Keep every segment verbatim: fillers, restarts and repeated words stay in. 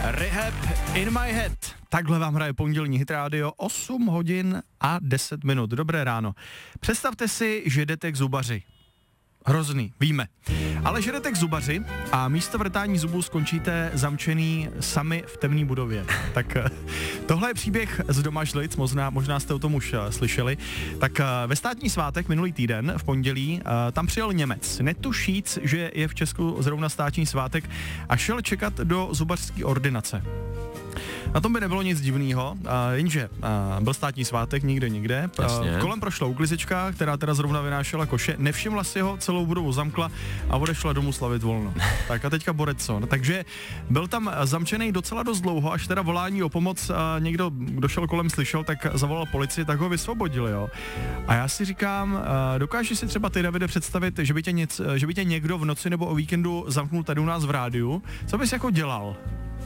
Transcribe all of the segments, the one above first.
Rehab in my head. Takhle vám hraje pondělní Hit Radio, osm hodin a deset minut. Dobré ráno. Představte si, že jdete k zubaři. Hrozný, víme. Ale že jdete k zubaři a místo vrtání zubů skončíte zamčený sami v temné budově. Tak tohle je příběh z Domažlic, možná, možná jste o tom už uh, slyšeli. Tak uh, ve státní svátek minulý týden, v pondělí, uh, tam přijel Němec. Netušíc, že je v Česku zrovna státní svátek a šel čekat do zubařské ordinace. Na tom by nebylo nic divného, jenže a, byl státní svátek, nikde, nikde. A, kolem prošla uklizečka, která teda zrovna vynášela koše, nevšimla si ho, celou budovu zamkla a odešla domů slavit volno. Tak a teďka borec co? No, takže byl tam zamčený docela dost dlouho, až teda volání o pomoc a někdo, kdo šel kolem, slyšel, tak zavolal policii, tak ho vysvobodili, jo. A já si říkám, dokážeš si třeba ty, Davide, představit, že by tě, nic, že by tě někdo v noci nebo o víkendu zamknul tady u nás v rádiu? Co bys jako dělal?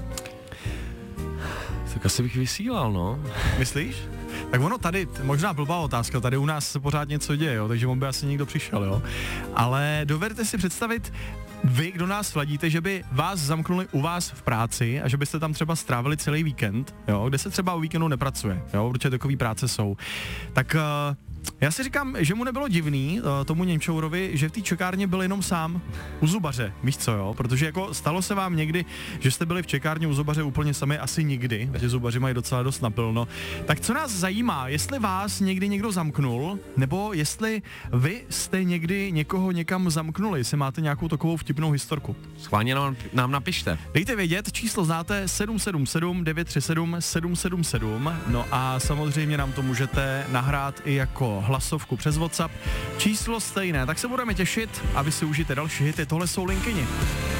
Tak asi bych vysílal, no. Myslíš? Tak ono tady, možná blbá otázka, tady u nás se pořád něco děje, jo, takže on by asi někdo přišel, jo. Ale dovedete si představit, vy, kdo nás sladíte, že by vás zamknuli u vás v práci a že byste tam třeba strávili celý víkend, jo, kde se třeba o víkendu nepracuje, jo, protože takový práce jsou. Tak uh, já si říkám, že mu nebylo divný, uh, tomu Němčourovi, že v té čekárně byl jenom sám u zubaře, víš co, jo, protože jako stalo se vám někdy, že jste byli v čekárně u zubaře úplně sami, asi nikdy, protože zubaři mají docela dost napilno. Tak co nás zajímá, jestli vás někdy někdo zamknul, nebo jestli vy jste někdy někoho někam zamknuli, jestli máte nějakou takovou vtipnou historku. Schválně nám, nám napište. Dejte vědět, číslo znáte sedm sedm sedm devět tři sedm sedm sedm sedm, no a samozřejmě nám to můžete nahrát i jako hlasovku přes WhatsApp. Číslo stejné, tak se budeme těšit a vy si užijte další hity. Tohle jsou Linkyni.